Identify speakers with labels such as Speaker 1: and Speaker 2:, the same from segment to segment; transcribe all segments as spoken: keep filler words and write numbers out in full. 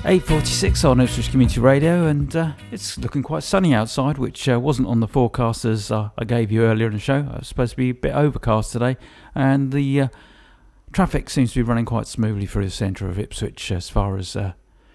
Speaker 1: eight forty-six on Ipswich Community Radio, and uh, it's looking quite sunny outside, which uh, wasn't on the forecast as uh, I gave you earlier in the show. It was supposed to be a bit overcast today, and the uh, traffic seems to be running quite smoothly through the centre of Ipswich as far as uh,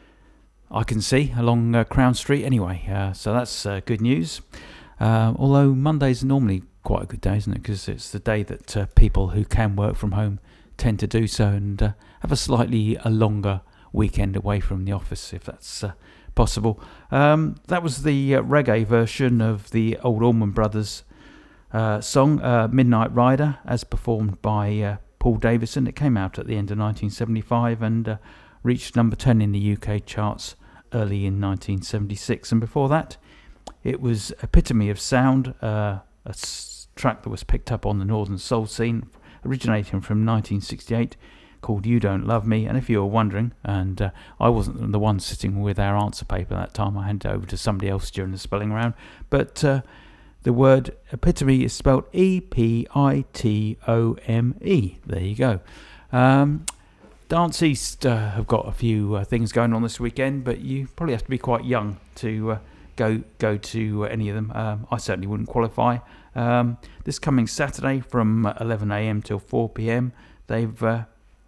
Speaker 1: I can see along uh, Crown Street anyway, uh, so that's uh, good news. Uh, although Monday's normally quite a good day, isn't it, because it's the day that uh, people who can work from home tend to do so and uh, have a slightly a longer weekend away from the office, if that's uh, possible. Um, that was the uh, reggae version of the old Allman Brothers uh, song, uh, Midnight Rider, as performed by uh, Paul Davison. It came out at the end of nineteen seventy-five and uh, reached number ten in the U K charts early in nineteen seventy-six. And before that, it was Epitome of Sound, uh, a s- track that was picked up on the Northern Soul scene, originating from nineteen sixty-eight, called You Don't Love Me. And if you were wondering, and uh, I wasn't the one sitting with our answer paper that time, I handed it over to somebody else during the spelling round, but uh, the word epitome is spelled E P I T O M E. There you go. Um, Dance East uh, have got a few uh, things going on this weekend, but you probably have to be quite young to uh, go go to uh, any of them. Um, I certainly wouldn't qualify. Um, this coming Saturday from eleven a.m. till four p.m. they've uh,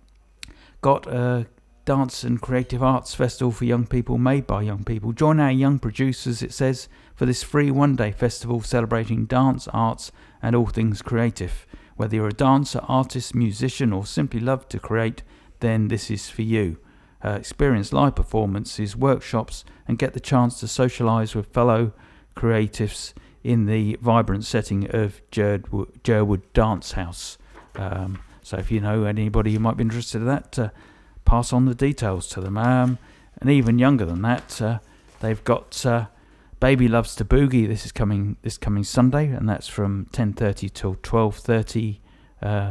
Speaker 1: got a dance and creative arts festival for young people, made by young people. Join our young producers, it says, for this free one-day festival celebrating dance, arts and all things creative. Whether you're a dancer, artist, musician or simply love to create, then this is for you. Uh, experience live performances, workshops and get the chance to socialise with fellow creatives in the vibrant setting of Jerwood, Jerwood Dance House. Um, So if you know anybody who might be interested in that, uh, pass on the details to them. Um, and even younger than that, uh, they've got uh, Baby Loves to Boogie. This is coming this coming Sunday, and that's from ten thirty till twelve thirty. Uh,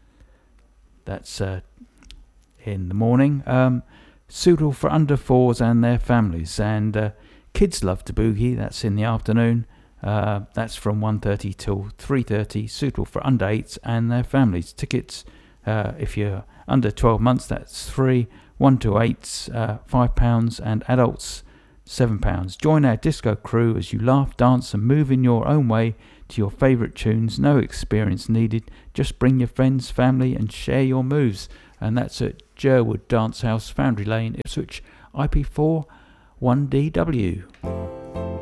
Speaker 1: that's uh, in the morning. Um, suitable for under fours and their families. And uh, Kids Love to Boogie. That's in the afternoon. Uh, that's from one thirty till three thirty, suitable for under eights and their families. Tickets, uh, if you're under twelve months, that's free. one to eights, uh, five pounds, and adults, seven pounds. Join our disco crew as you laugh, dance, and move in your own way to your favourite tunes. No experience needed. Just bring your friends, family, and share your moves. And that's at Jerwood Dance House, Foundry Lane, Ipswich, I P four one D W.